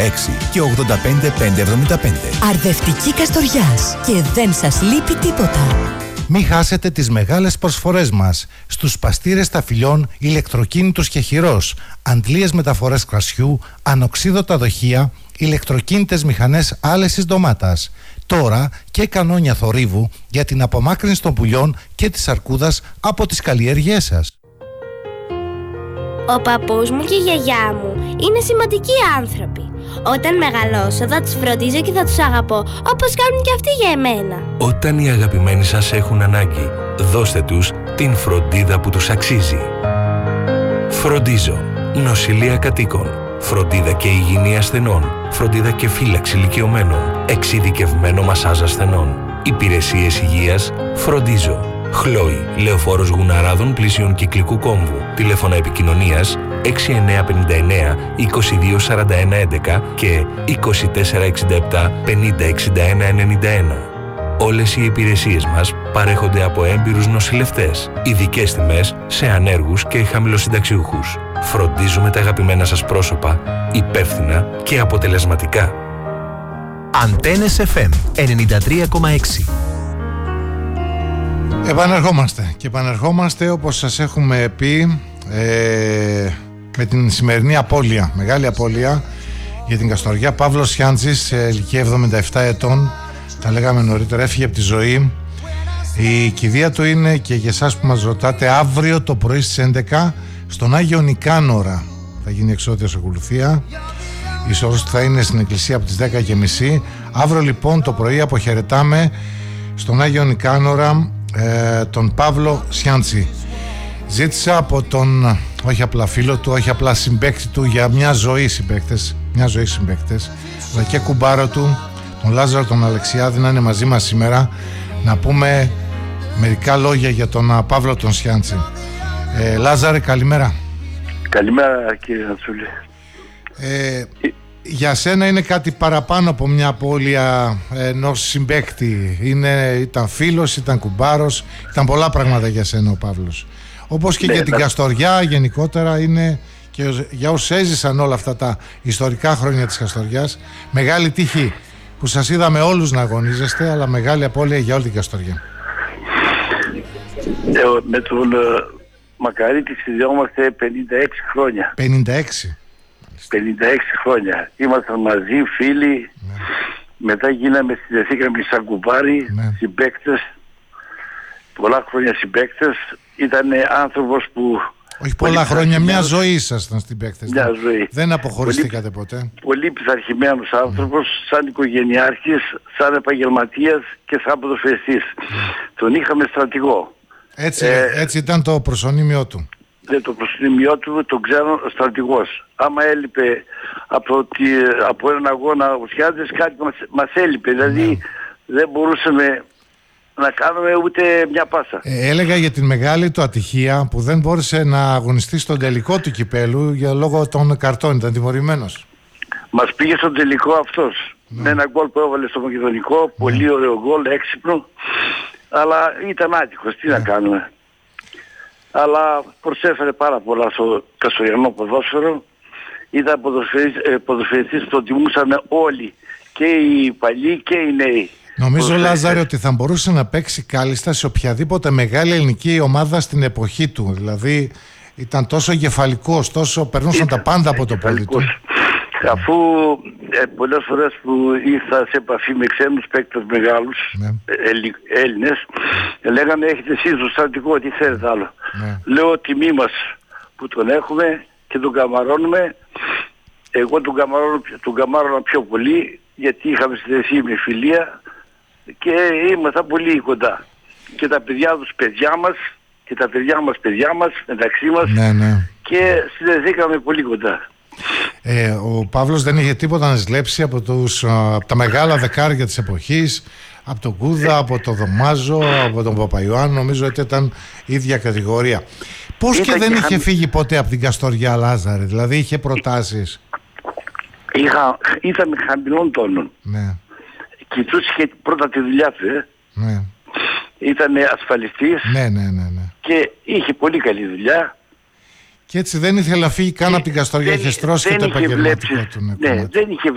και 85575. Αρδευτική Καστοριάς. Και δεν σας λείπει τίποτα. Μην χάσετε τις μεγάλες προσφορές μας στους παστήρες ταφυλιών ηλεκτροκίνητους και χειρός, αντλίες μεταφορές κρασιού, ανοξίδωτα δοχεία, ηλεκτροκίνητες μηχανές άλεσης ντομάτας. Τώρα και κανόνια θορύβου για την απομάκρυνση των πουλιών και της αρκούδας από τις καλλιέργειές σας. Ο παππούς μου και η γιαγιά μου είναι σημαντικοί άνθρωποι. Όταν μεγαλώσω θα τους φροντίζω και θα τους αγαπώ όπως κάνουν και αυτοί για εμένα. Όταν οι αγαπημένοι σας έχουν ανάγκη, δώστε τους την φροντίδα που τους αξίζει. Φροντίζω. Νοσηλεία κατοίκων. Φροντίδα και υγιεινή ασθενών. Φροντίδα και φύλαξη ηλικιωμένων. Εξειδικευμένο μασάζ ασθενών. Υπηρεσίες υγείας. Φροντίζω. Χλόι, Λεωφόρος Γουναράδων πλησίων Κυκλικού Κόμβου. Τηλέφωνα επικοινωνίας 6959 2241 11 και 2467 5061 91. Όλες οι υπηρεσίες μας παρέχονται από έμπειρους νοσηλευτές. Ειδικές τιμές σε ανέργους και χαμηλοσυνταξιούχους. Φροντίζουμε τα αγαπημένα σας πρόσωπα υπεύθυνα και αποτελεσματικά. Αντένες FM 93,6. Επανερχόμαστε όπως σας έχουμε πει με την σημερινή απώλεια, μεγάλη απώλεια για την Καστοριά. Παύλος Σιάντσης σε ηλικία 77 ετών, τα λέγαμε νωρίτερα, έφυγε από τη ζωή. Η κηδεία του είναι, και για εσάς που μας ρωτάτε, αύριο το πρωί στις 11 στον Άγιο Νικάνορα. Θα γίνει εξώδιος ακολουθία. Η σώρος του θα είναι στην εκκλησία από τις 10:30. Αύριο λοιπόν το πρωί αποχαιρετάμε στον Άγιο Νικάνορα τον Παύλο Σιάντση. Ζήτησα από τον, όχι απλά φίλο του, όχι απλά συμπαίκτη του, για μια ζωή συμπαίκτες, αλλά και κουμπάρο του, τον Λάζαρο τον Αλεξιάδη, να είναι μαζί μας σήμερα, να πούμε μερικά λόγια για τον Παύλο τον Σιάντση. Λάζαρε, καλημέρα. Καλημέρα κύριε Νατσούλη. Για σένα είναι κάτι παραπάνω από μια απώλεια ενός συμπαίκτη. Ήταν φίλος, ήταν κουμπάρος, ήταν πολλά πράγματα για σένα ο Παύλος. Όπως και για την Καστοριά γενικότερα, είναι και για όσους έζησαν όλα αυτά τα ιστορικά χρόνια της Καστοριάς. Μεγάλη τύχη που σας είδαμε όλους να αγωνίζεστε, αλλά μεγάλη απώλεια για όλη την Καστοριά. Με τον Μακαρίτη συνδυόμαστε 56 χρόνια. 56 χρόνια. Ήμασταν μαζί, φίλοι. Μετά συνδεθήκαμε σαν κουμπάρι, συμπαίκτες. Πολλά χρόνια συμπαίκτες. Ήταν άνθρωπος που... Όχι πολλά χρόνια, μια ζωή ήσασταν στην παίκτες. Μια ζωή. Δεν αποχωριστήκατε ποτέ. Πολύ πειθαρχημένος άνθρωπος, σαν οικογενειάρχης, σαν επαγγελματίας και σαν ποδοσφαιριστής. Τον είχαμε στρατηγό. Έτσι ήταν το προσωνύμιό του. Το προσωνύμιό του τον ξέρω στρατηγός. Άμα έλειπε από έναν αγώνα ο Σιάντζης, κάτι μας έλειπε. Δηλαδή δεν μπορούσαμε να κάνουμε ούτε μια πάσα. Έλεγα για την μεγάλη του ατυχία που δεν μπόρεσε να αγωνιστεί στον τελικό του κυπέλου για λόγω των καρτών. Ήταν τιμωρημένος. Μας πήγε στον τελικό αυτός. Με ένα γκολ που έβαλε στο Μακεδονικό. Πολύ ωραίο γκολ, έξυπνο. Αλλά ήταν άτυχος. Τι να κάνουμε. Αλλά προσέφερε πάρα πολλά στο καστοριανό ποδόσφαιρο. Ήταν ποδοσφαιριστής που τον τιμούσαμε όλοι. Και οι παλιοί και οι νέοι. Νομίζω, Λάζαρε, ότι θα μπορούσε να παίξει κάλλιστα σε οποιαδήποτε μεγάλη ελληνική ομάδα στην εποχή του. Δηλαδή ήταν τόσο εγκεφαλικός, τόσο περνούσαν τα πάντα από το πόδι του. Αφού πολλές φορές που ήρθα σε επαφή με ξένους παίκτες μεγάλους, Έλληνες, λέγανε έχετε εσείς το στρατηγό, τι θέλετε άλλο. Λέω τιμή μας που τον έχουμε και τον καμαρώνουμε. Εγώ τον καμάρωνα πιο πολύ, γιατί είχαμε συνδεθεί με φιλία και ήμασταν πολύ κοντά. Και τα παιδιά τους παιδιά μας και τα παιδιά μας μεταξύ μας, και συνδεθήκαμε πολύ κοντά. Ο Παύλος δεν είχε τίποτα να ζηλέψει από τα μεγάλα δεκάρια της εποχής, από τον Κούδα, από τον Δωμάζο, από τον Παπαϊωάννου. Νομίζω ότι ήταν ίδια κατηγορία. Πώς και δεν είχε φύγει ποτέ από την Καστοριά, Λάζαρε? Δηλαδή είχε προτάσεις? Ήταν χαμηλών τόνων. Κοιτούσε πρώτα τη δουλειά του. Ήταν ασφαλιστής. Και είχε πολύ καλή δουλειά. Και έτσι δεν ήθελε να φύγει καν από την Καστοριά. Είχε στρώσει και το επαγγελματικό του. Δεν είχε